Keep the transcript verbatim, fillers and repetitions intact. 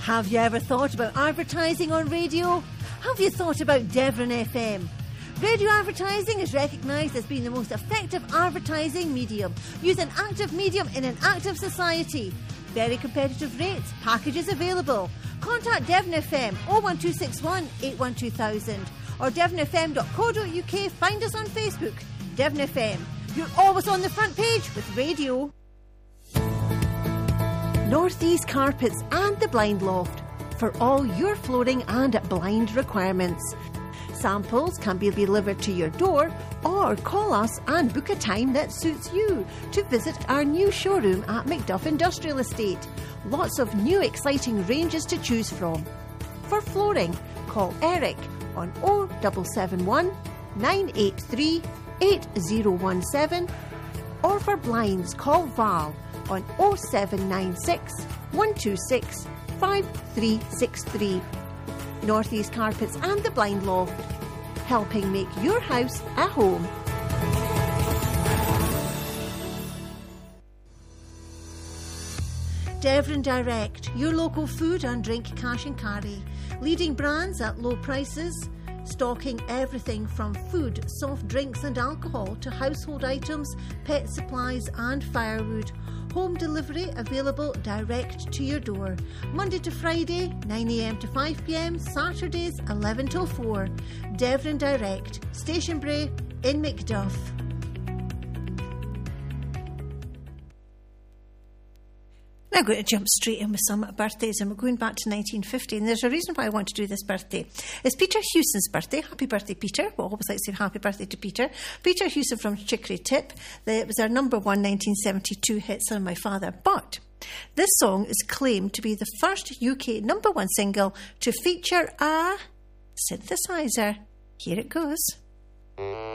Have you ever thought about advertising on radio? Have you thought about Devon F M? Radio advertising is recognised as being the most effective advertising medium. Use an active medium in an active society. Very competitive rates, packages available. Contact Devon F M oh one two six one, eight one two thousand or devon f m dot co dot u k. Find us on Facebook. Devon F M. You're always on the front page with radio. Northeast Carpets and the Blind Loft for all your flooring and blind requirements. Samples can be delivered to your door or call us and book a time that suits you to visit our new showroom at Macduff Industrial Estate. Lots of new exciting ranges to choose from. For flooring, call Eric on oh seven seven one, nine eight three, eight oh one seven or for blinds, call Val on oh seven nine six, one two six, five three six three. Northeast Carpets and the Blind Loft, helping make your house a home. Devon Direct, your local food and drink cash and carry. Leading brands at low prices, stocking everything from food, soft drinks and alcohol to household items, pet supplies and firewood. Home delivery available direct to your door. Monday to Friday, nine a m to five p m, Saturdays, eleven till four. Devon Direct, Station Bray in Macduff. Now I'm going to jump straight in with some birthdays, and we're going back to nineteen fifty, and there's a reason why I want to do this birthday. It's Peter Hewson's birthday. Happy birthday, Peter. We'll always like to say happy birthday to Peter. Peter Hewson from Chicory Tip. It was our number one nineteen seventy-two hit, Son of My Father. But this song is claimed to be the first U K number one single to feature a synthesizer. Here it goes.